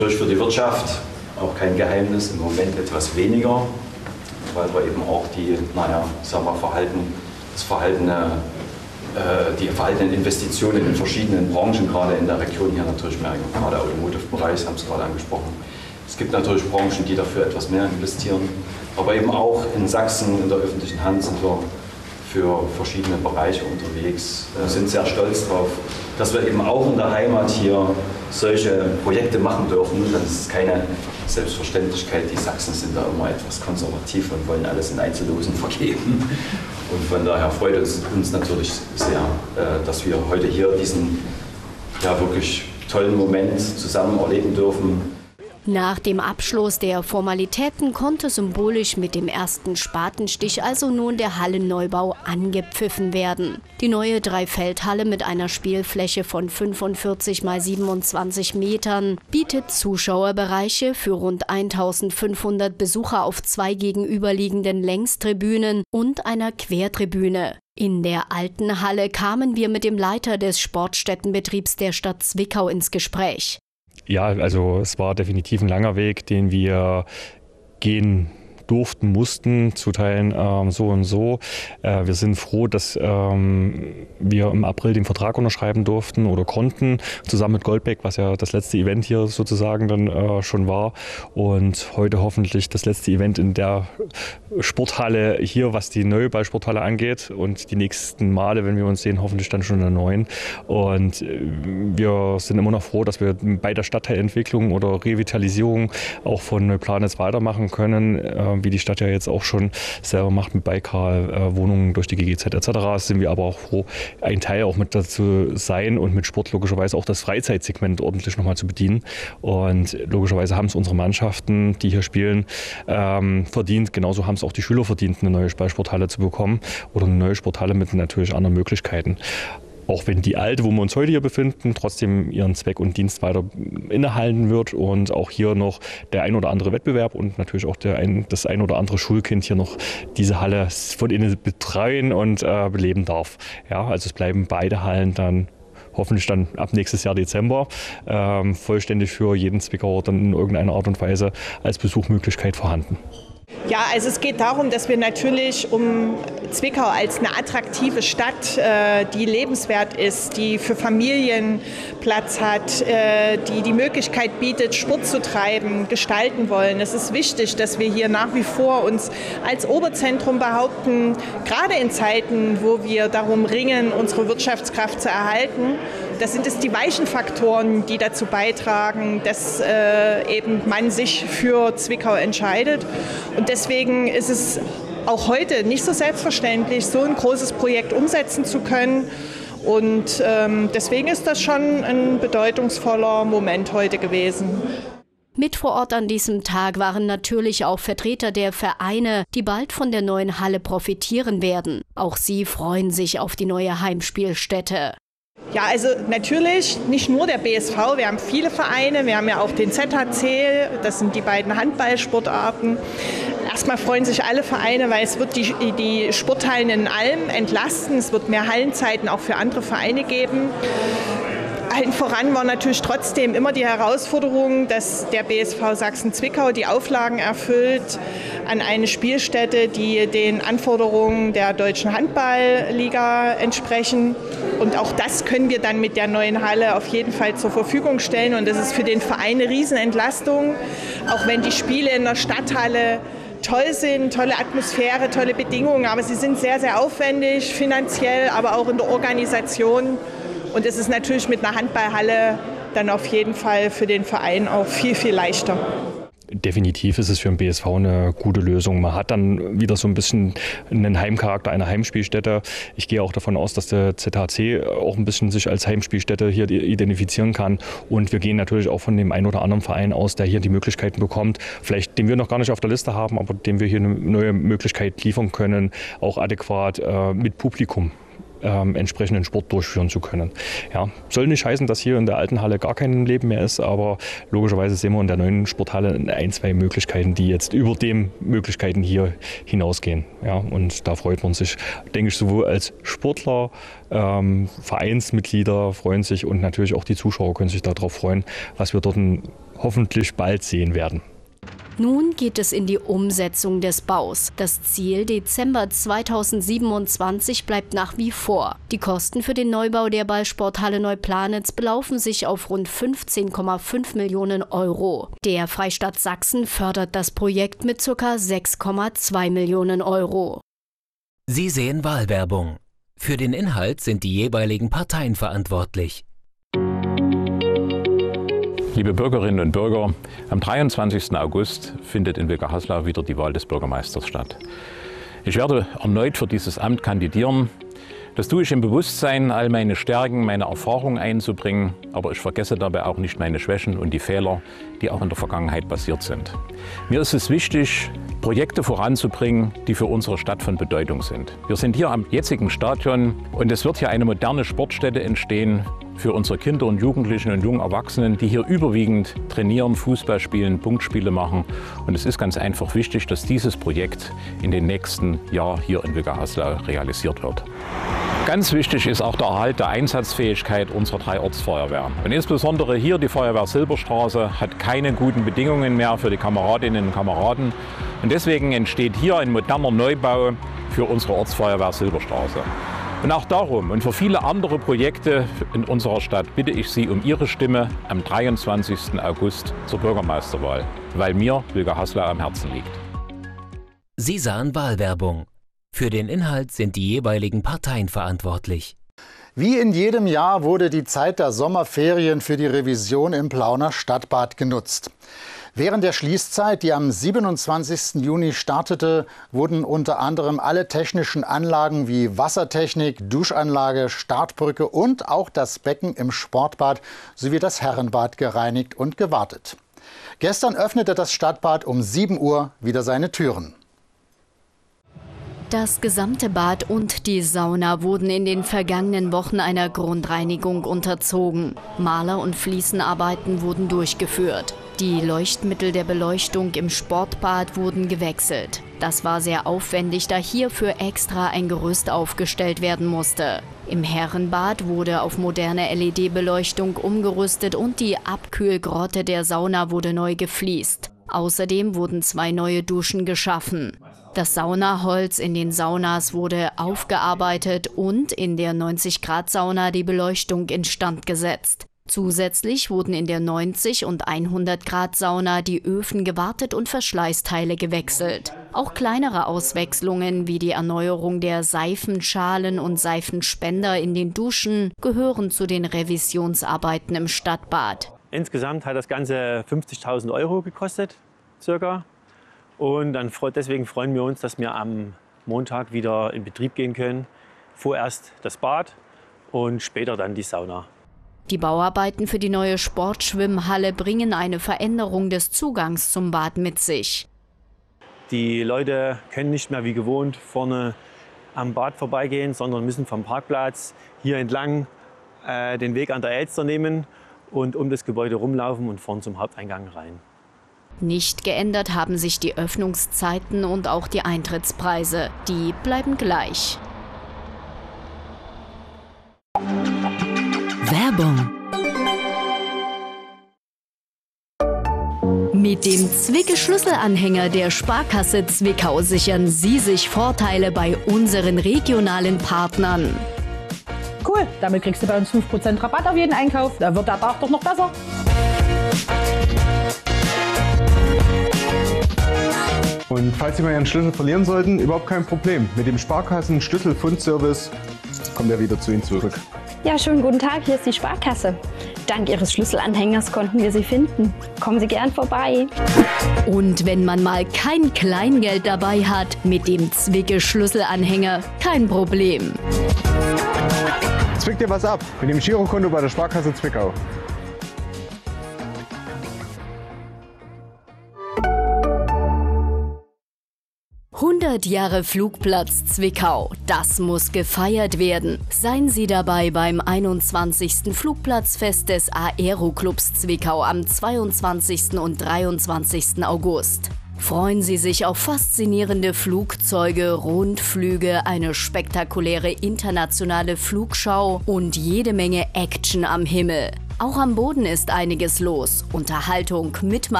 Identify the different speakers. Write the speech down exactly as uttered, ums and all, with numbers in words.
Speaker 1: Für die Wirtschaft auch kein Geheimnis, im Moment etwas weniger, weil wir eben auch die, naja, sagen wir, Verhalten, das verhaltene, äh, die verhaltenen Investitionen in verschiedenen Branchen, gerade in der Region hier natürlich merken. Gerade der Automotive-Bereich, haben Sie gerade angesprochen. Es gibt natürlich Branchen, die dafür etwas mehr investieren, aber eben auch in Sachsen, in der öffentlichen Hand sind wir für verschiedene Bereiche unterwegs. Wir sind sehr stolz darauf, dass wir eben auch in der Heimat hier solche Projekte machen dürfen. Das ist keine Selbstverständlichkeit. Die Sachsen sind da immer etwas konservativ und wollen alles in Einzellosen vergeben. Und von daher freut es uns natürlich sehr, dass wir heute hier diesen ja, wirklich tollen Moment zusammen erleben dürfen.
Speaker 2: Nach dem Abschluss der Formalitäten konnte symbolisch mit dem ersten Spatenstich also nun der Hallenneubau angepfiffen werden. Die neue Dreifeldhalle mit einer Spielfläche von fünfundvierzig mal siebenundzwanzig Metern bietet Zuschauerbereiche für rund eintausendfünfhundert Besucher auf zwei gegenüberliegenden Längstribünen und einer Quertribüne. In der alten Halle kamen wir mit dem Leiter des Sportstättenbetriebs der Stadt Zwickau ins Gespräch.
Speaker 3: Ja, also es war definitiv ein langer Weg, den wir gehen durften, mussten, zu Teilen ähm, so und so. Äh, wir sind froh, dass ähm, wir im April den Vertrag unterschreiben durften oder konnten, zusammen mit Goldbeck, was ja das letzte Event hier sozusagen dann äh, schon war. Und heute hoffentlich das letzte Event in der Sporthalle hier, was die Neubausporthalle angeht. Und die nächsten Male, wenn wir uns sehen, hoffentlich dann schon in der neuen. Und äh, wir sind immer noch froh, dass wir bei der Stadtteilentwicklung oder Revitalisierung auch von Neuplanitz weitermachen können, äh, wie die Stadt ja jetzt auch schon selber macht mit Baikal, äh, Wohnungen durch die G G Z et cetera. Sind wir aber auch froh, ein Teil auch mit dazu sein und mit Sport logischerweise auch das Freizeitsegment ordentlich nochmal zu bedienen. Und logischerweise haben es unsere Mannschaften, die hier spielen, ähm, verdient. Genauso haben es auch die Schüler verdient, eine neue Ballsporthalle zu bekommen oder eine neue Sporthalle mit natürlich anderen Möglichkeiten. Auch wenn die alte, wo wir uns heute hier befinden, trotzdem ihren Zweck und Dienst weiter innehalten wird und auch hier noch der ein oder andere Wettbewerb und natürlich auch der ein, das ein oder andere Schulkind hier noch diese Halle von innen betreuen und äh, beleben darf. Ja, also es bleiben beide Hallen dann hoffentlich dann ab nächstes Jahr Dezember ähm, vollständig für jeden Zwickauer dann in irgendeiner Art und Weise als Besuchmöglichkeit vorhanden.
Speaker 4: Ja, also es geht darum, dass wir natürlich um Zwickau als eine attraktive Stadt, äh, die lebenswert ist, die für Familien Platz hat, äh, die die Möglichkeit bietet, Sport zu treiben, gestalten wollen. Es ist wichtig, dass wir hier nach wie vor uns als Oberzentrum behaupten, gerade in Zeiten, wo wir darum ringen, unsere Wirtschaftskraft zu erhalten. Das sind es die weichen Faktoren, die dazu beitragen, dass äh, eben man sich für Zwickau entscheidet. Und deswegen ist es auch heute nicht so selbstverständlich, so ein großes Projekt umsetzen zu können. Und ähm, deswegen ist das schon ein bedeutungsvoller Moment heute gewesen.
Speaker 2: Mit vor Ort an diesem Tag waren natürlich auch Vertreter der Vereine, die bald von der neuen Halle profitieren werden. Auch sie freuen sich auf die neue Heimspielstätte.
Speaker 4: Ja, also natürlich nicht nur der B S V, wir haben viele Vereine, wir haben ja auch den Z H C, das sind die beiden Handballsportarten. Erstmal freuen sich alle Vereine, weil es wird die, die Sporthallen in allem entlasten, es wird mehr Hallenzeiten auch für andere Vereine geben. Allen voran war natürlich trotzdem immer die Herausforderung, dass der B S V Sachsen-Zwickau die Auflagen erfüllt an eine Spielstätte, die den Anforderungen der deutschen Handballliga entsprechen. Und auch das können wir dann mit der neuen Halle auf jeden Fall zur Verfügung stellen. Und das ist für den Verein eine Riesenentlastung, auch wenn die Spiele in der Stadthalle toll sind, tolle Atmosphäre, tolle Bedingungen. Aber sie sind sehr, sehr aufwendig, finanziell, aber auch in der Organisation. Und es ist natürlich mit einer Handballhalle dann auf jeden Fall für den Verein auch viel, viel leichter.
Speaker 3: Definitiv ist es für den B S V eine gute Lösung. Man hat dann wieder so ein bisschen einen Heimcharakter, eine Heimspielstätte. Ich gehe auch davon aus, dass der Z H C auch ein bisschen sich als Heimspielstätte hier identifizieren kann. Und wir gehen natürlich auch von dem einen oder anderen Verein aus, der hier die Möglichkeiten bekommt, vielleicht den wir noch gar nicht auf der Liste haben, aber dem wir hier eine neue Möglichkeit liefern können, auch adäquat äh, mit Publikum Ähm, entsprechenden Sport durchführen zu können. Ja, soll nicht heißen, dass hier in der alten Halle gar kein Leben mehr ist, aber logischerweise sehen wir in der neuen Sporthalle ein, zwei Möglichkeiten, die jetzt über den Möglichkeiten hier hinausgehen. Ja, und da freut man sich, denke ich, sowohl als Sportler, ähm, Vereinsmitglieder freuen sich und natürlich auch die Zuschauer können sich darauf freuen, was wir dort hoffentlich bald sehen werden.
Speaker 2: Nun geht es in die Umsetzung des Baus. Das Ziel Dezember zweitausendsiebenundzwanzig bleibt nach wie vor. Die Kosten für den Neubau der Ballsporthalle Neuplanitz belaufen sich auf rund fünfzehn Komma fünf Millionen Euro. Der Freistaat Sachsen fördert das Projekt mit ca. sechs Komma zwei Millionen Euro.
Speaker 5: Sie sehen Wahlwerbung. Für den Inhalt sind die jeweiligen Parteien verantwortlich.
Speaker 6: Liebe Bürgerinnen und Bürger, am dreiundzwanzigsten August findet in Wilka-Haslau wieder die Wahl des Bürgermeisters statt. Ich werde erneut für dieses Amt kandidieren. Das tue ich im Bewusstsein, all meine Stärken, meine Erfahrungen einzubringen, aber ich vergesse dabei auch nicht meine Schwächen und die Fehler, die auch in der Vergangenheit passiert sind. Mir ist es wichtig, Projekte voranzubringen, die für unsere Stadt von Bedeutung sind. Wir sind hier am jetzigen Stadion und es wird hier eine moderne Sportstätte entstehen für unsere Kinder und Jugendlichen und jungen Erwachsenen, die hier überwiegend trainieren, Fußball spielen, Punktspiele machen. Und es ist ganz einfach wichtig, dass dieses Projekt in den nächsten Jahren hier in Wilka-Haslau realisiert wird. Ganz wichtig ist auch der Erhalt der Einsatzfähigkeit unserer drei Ortsfeuerwehren. Und insbesondere hier die Feuerwehr Silberstraße hat keine guten Bedingungen mehr für die Kameradinnen und Kameraden. Und deswegen entsteht hier ein moderner Neubau für unsere Ortsfeuerwehr Silberstraße. Und auch darum und für viele andere Projekte in unserer Stadt bitte ich Sie um Ihre Stimme am dreiundzwanzigsten August zur Bürgermeisterwahl, weil mir Wilka-Haslau am Herzen liegt.
Speaker 5: Sie sahen Wahlwerbung. Für den Inhalt sind die jeweiligen Parteien verantwortlich.
Speaker 7: Wie in jedem Jahr wurde die Zeit der Sommerferien für die Revision im Plauner Stadtbad genutzt. Während der Schließzeit, die am siebenundzwanzigsten Juni startete, wurden unter anderem alle technischen Anlagen wie Wassertechnik, Duschanlage, Startbrücke und auch das Becken im Sportbad sowie das Herrenbad gereinigt und gewartet. Gestern öffnete das Stadtbad um sieben Uhr wieder seine Türen.
Speaker 2: Das gesamte Bad und die Sauna wurden in den vergangenen Wochen einer Grundreinigung unterzogen. Maler- und Fliesenarbeiten wurden durchgeführt. Die Leuchtmittel der Beleuchtung im Sportbad wurden gewechselt. Das war sehr aufwendig, da hierfür extra ein Gerüst aufgestellt werden musste. Im Herrenbad wurde auf moderne L E D-Beleuchtung umgerüstet und die Abkühlgrotte der Sauna wurde neu gefliest. Außerdem wurden zwei neue Duschen geschaffen. Das Saunaholz in den Saunas wurde aufgearbeitet und in der neunzig Grad Sauna die Beleuchtung instand gesetzt. Zusätzlich wurden in der neunzig und hundert Grad Sauna die Öfen gewartet und Verschleißteile gewechselt. Auch kleinere Auswechslungen wie die Erneuerung der Seifenschalen und Seifenspender in den Duschen gehören zu den Revisionsarbeiten im Stadtbad.
Speaker 8: Insgesamt hat das Ganze fünfzigtausend Euro gekostet, circa. Und dann, deswegen freuen wir uns, dass wir am Montag wieder in Betrieb gehen können. Vorerst das Bad und später dann die Sauna.
Speaker 2: Die Bauarbeiten für die neue Sportschwimmhalle bringen eine Veränderung des Zugangs zum Bad mit sich.
Speaker 8: Die Leute können nicht mehr wie gewohnt vorne am Bad vorbeigehen, sondern müssen vom Parkplatz hier entlang äh, den Weg an der Elster nehmen und um das Gebäude rumlaufen und vorn zum Haupteingang rein.
Speaker 2: Nicht geändert haben sich die Öffnungszeiten und auch die Eintrittspreise. Die bleiben gleich.
Speaker 9: Werbung.
Speaker 2: Mit dem Zwicke-Schlüsselanhänger der Sparkasse Zwickau sichern Sie sich Vorteile bei unseren regionalen Partnern.
Speaker 10: Cool, damit kriegst du bei uns fünf Prozent Rabatt auf jeden Einkauf. Da wird der Tag doch noch besser.
Speaker 11: Und falls Sie mal Ihren Schlüssel verlieren sollten, überhaupt kein Problem. Mit dem Sparkassen-Schlüsselfundservice kommt er wieder zu Ihnen zurück.
Speaker 12: Ja, schönen guten Tag, hier ist die Sparkasse. Dank Ihres Schlüsselanhängers konnten wir Sie finden. Kommen Sie gern vorbei.
Speaker 2: Und wenn man mal kein Kleingeld dabei hat, mit dem Zwicke-Schlüsselanhänger kein Problem.
Speaker 11: Zwick dir was ab mit dem Girokonto bei der Sparkasse Zwickau.
Speaker 2: hundert Jahre Flugplatz Zwickau, das muss gefeiert werden. Seien Sie dabei beim einundzwanzigsten Flugplatzfest des Aeroclubs Zwickau am zweiundzwanzigsten und dreiundzwanzigsten August. Freuen Sie sich auf faszinierende Flugzeuge, Rundflüge, eine spektakuläre internationale Flugschau und jede Menge Action am Himmel. Auch am Boden ist einiges los. Unterhaltung, Mitmachen